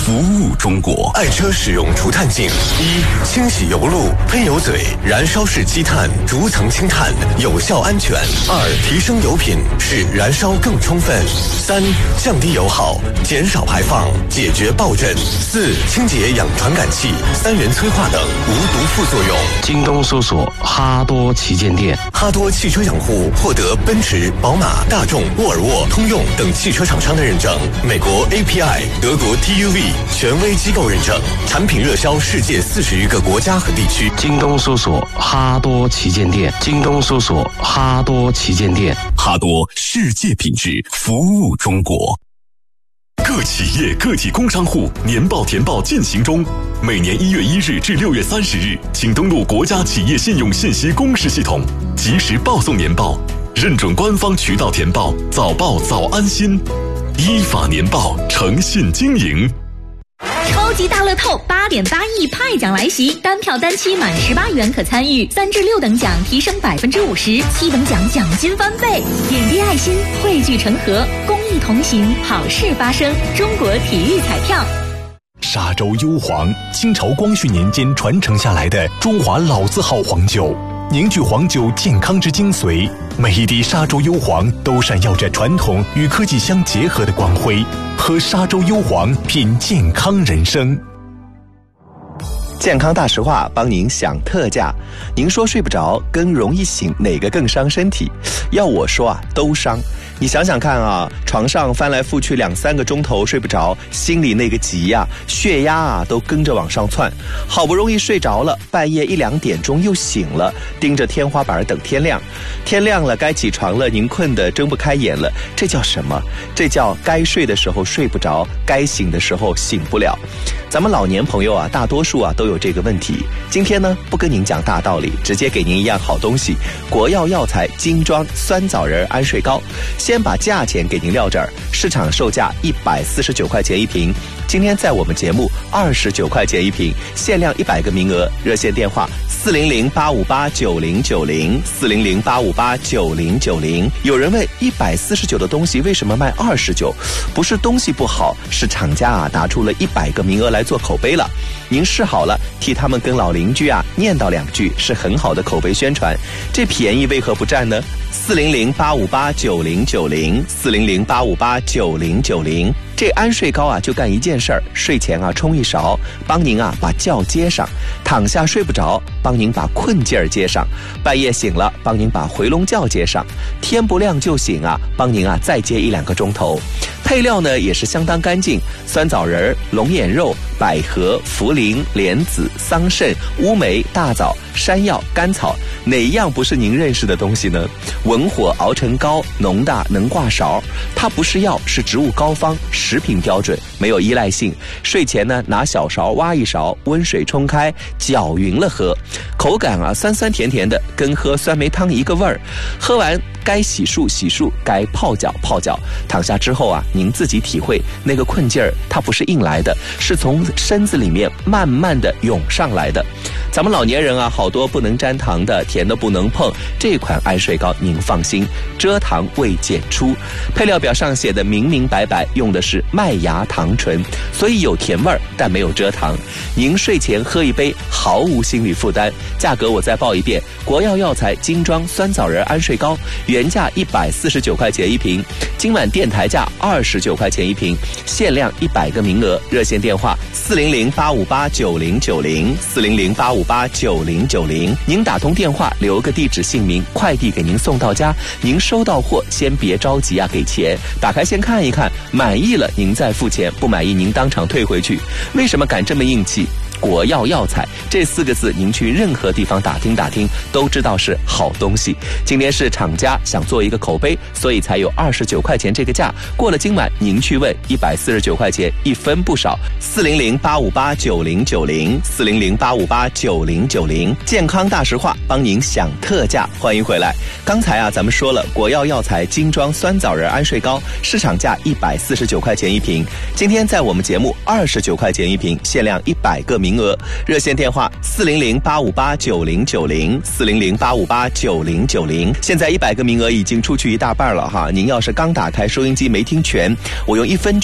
服务中国。爱车使用除碳镜：一、清洗油路、喷油嘴、燃烧式积碳，逐层清碳，有效安全；二、提升油品，使燃烧更充分；三、降低油耗，减少排放，解决爆震；四、清洁氧传感器、三元催化等无毒副作用。 京东搜索哈多旗舰店。 哈多汽车养护获得奔驰、宝马、大众、沃尔沃、通用等汽车厂商的认证，美国 API、德国 TUV 权威机构认证，产品热销世界40余个国家和地区。 京东搜索哈多旗舰店。京东搜索哈多旗舰店。 哈多世界品质，服务中国。各企业个体工商户年报填报进行中，每年1月1日至6月30日，请登录国家企业信用信息公示系统，及时报送年报，认准官方渠道填报，早报早安心，依法年报，诚信经营。 超级大乐透8.8亿派奖来袭，单票单期满18元可参与，3至6等奖提升50%，7等奖奖金翻倍。点滴爱心，汇聚成河，公益同行，好事发生。中国体育彩票。 沙洲幽黄，清朝光绪年间传承下来的中华老字号黄酒，凝聚黄酒健康之精髓。每一滴沙洲幽黄都闪耀着传统与科技相结合的光辉。喝沙洲幽黄，品健康人生。 健康大实话帮您享特价。您说睡不着跟容易醒哪个更伤身体？要我说啊，都伤。你想想看啊，床上翻来覆去2-3个钟头睡不着，心里那个急呀，血压啊都跟着往上窜。好不容易睡着了，半夜1-2点钟又醒了，盯着天花板等天亮。天亮了该起床了，您困得睁不开眼了，这叫什么？这叫该睡的时候睡不着，该醒的时候醒不了。咱们老年朋友啊，大多数啊都有这个问题。今天呢，不跟您讲大道理，直接给您一样好东西——国药药材精装酸枣仁安睡膏。先把价钱给您撂这儿，市场售价149块钱一瓶，今天在我们节目29块钱一瓶，限量100个名额。热线电话400-858-9090，400-858-9090。有人问149的东西为什么卖29？不是东西不好，是厂家啊拿出了100个名额来做口碑了。您试好了，替他们跟老邻居啊念叨2句，是很好的口碑宣传。这便宜为何不占呢？400-858-9090，400-858-9090。这安睡膏啊，就干一件事儿，睡前啊冲一勺，帮您啊把觉接上；躺下睡不着，帮您把困劲儿接上；半夜醒了，帮您把回笼觉接上；天不亮就醒啊，帮您啊再接1-2个钟头。配料呢也是相当干净，酸枣仁、龙眼肉、百合、茯苓、莲子、桑葚、乌梅、大枣、山药、甘草，哪一样不是您认识的东西呢？文火熬成膏，浓大能挂勺。它不是药，是植物膏方，食品标准，没有依赖性。睡前呢，拿小勺挖一勺，温水冲开，搅匀了喝。口感啊，酸酸甜甜的，跟喝酸梅汤一个味儿。喝完该洗漱洗漱，该泡脚泡脚。躺下之后啊，您自己体会那个困劲儿，它不是硬来的，是从身子里面慢慢的涌上来的。咱们老年人啊，好多不能沾糖的，甜的不能碰。这款安睡膏您放心，蔗糖未检出。配料表上写的明明白白，用的是麦芽糖醇，所以有甜味儿，但没有蔗糖。您睡前喝一杯，毫无心理负担。价格我再报一遍：国药药材精装酸枣仁安睡膏，原价149块钱一瓶，今晚电台价29块钱一瓶，限量100个名额。热线电话400-858-9090，400-858-9090。您打通电话，留个地址姓名，快递给您送到家。您收到货先别着急啊，给钱，打开先看一看，满意了您再付钱，不满意您当场退回去。为什么敢这么硬气？国药药材这4个字，您去任何地方打听打听，都知道是好东西。今天是厂家想做一个口碑，所以才有29块钱这个价。过了今晚，您去问149块钱，一分不少。400-858-9090，400-858-9090。健康大实话，帮您享特价。欢迎回来。刚才啊，咱们说了，国药药材精装酸枣仁安睡膏，市场价149块钱一瓶，今天在我们节目29块钱一瓶，限量100个名额。热线电话400-858-9090，400-858-9090。现在100个名额已经出去一大半了哈，您要是刚打开收音机没听全，我用1分钟